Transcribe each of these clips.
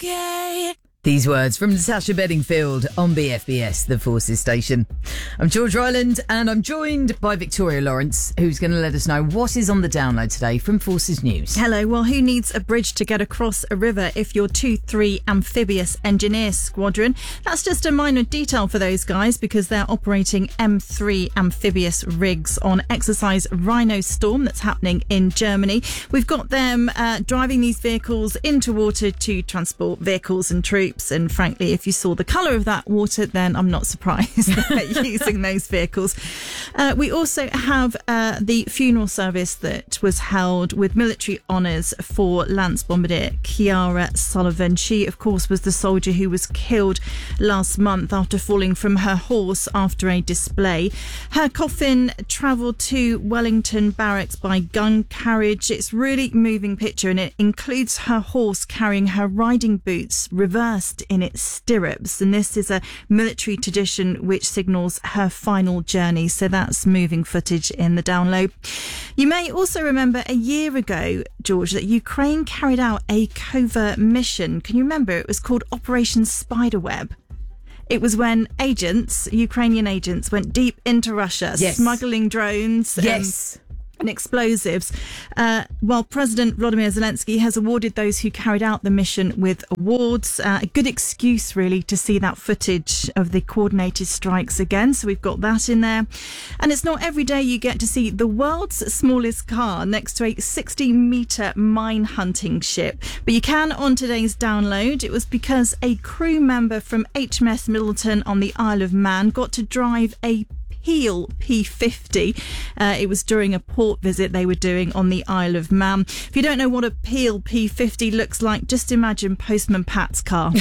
okay. These words from Natasha Bedingfield on BFBS, the Forces station. I'm George Ryland, and I'm joined by Victoria Lawrence, who's going to let us know what is on the download today from Forces News. Hello. Well, who needs a bridge to get across a river if you're 2-3 Amphibious Engineer Squadron? That's just a minor detail for those guys because they're operating M3 amphibious rigs on exercise Rhino Storm that's happening in Germany. We've got them driving these vehicles into water to transport vehicles and troops. And frankly, if you saw the colour of that water, then I'm not surprised that they're using those vehicles. We also have the funeral service that was held with military honours for Lance Bombardier Kiara Sullivan. She, of course, was the soldier who was killed last month after falling from her horse after a display. Her coffin travelled to Wellington Barracks by gun carriage. It's really moving picture, and it includes her horse carrying her riding boots reversed in its stirrups, and this is a military tradition which signals her final journey. So that's moving footage in the download. You may also remember a year ago, George, that Ukraine carried out a covert mission. Can you remember? It was called Operation Spiderweb. It was when Ukrainian agents went deep into Russia, smuggling drones. Yes. And explosives, while President Volodymyr Zelensky has awarded those who carried out the mission with awards. A good excuse, really, to see that footage of the coordinated strikes again. So we've got that in there. And it's not every day you get to see the world's smallest car next to a 60-metre mine hunting ship. But you can on today's download. It was because a crew member from HMS Middleton on the Isle of Man got to drive a Peel P50. It was during a port visit they were doing on the Isle of Man. If you don't know what a Peel P50 looks like, just imagine Postman Pat's car.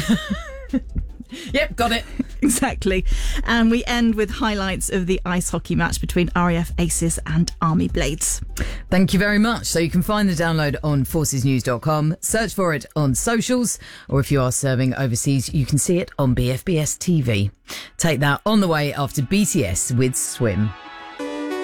Yep, got it. Exactly. And we end with highlights of the ice hockey match between RAF Aces and Army Blades. Thank you very much. So you can find the download on forcesnews.com, search for it on socials, or if you are serving overseas, you can see it on BFBS TV. Take that on the way after BTS with Swim.